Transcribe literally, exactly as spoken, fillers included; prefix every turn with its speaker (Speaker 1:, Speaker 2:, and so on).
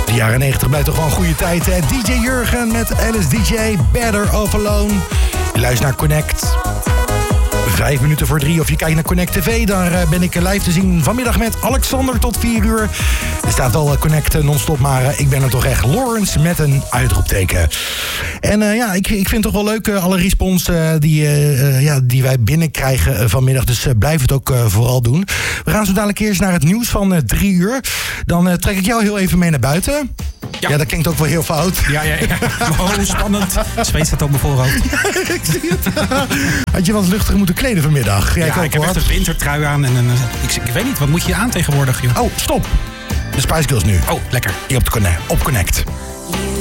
Speaker 1: De jaren negentig blijft toch wel een goede tijd. Hè? D J Jurgen met Alice D J, Better Off Alone. Je luistert naar Connect. Vijf minuten voor drie of je kijkt naar Connect T V. Daar uh, ben ik live te zien vanmiddag met Alexander tot vier uur. Er staat al uh, Connect uh, non-stop, maar uh, ik ben er toch echt. Lawrence met een uitroepteken. En uh, ja, ik, ik vind het toch wel leuk uh, alle respons uh, die, uh, uh, ja, die wij binnenkrijgen uh, vanmiddag. Dus uh, blijf het ook uh, vooral doen. We gaan zo dadelijk eerst naar het nieuws van uh, drie uur. Dan uh, trek ik jou heel even mee naar buiten. Ja. ja, dat klinkt ook wel heel fout.
Speaker 2: Ja, ja, ja. Oh, spannend. Zweet staat op mijn voorhoofd.
Speaker 1: Ik zie het. Had je wat luchtiger moeten kleden vanmiddag?
Speaker 2: Ja, ja ik heb echt een wintertrui aan. En een, ik, ik weet niet, wat moet je aan tegenwoordig, joh?
Speaker 1: Oh, stop. De Spice Girls nu.
Speaker 2: Oh, lekker.
Speaker 1: Hier op, de connect, op Connect.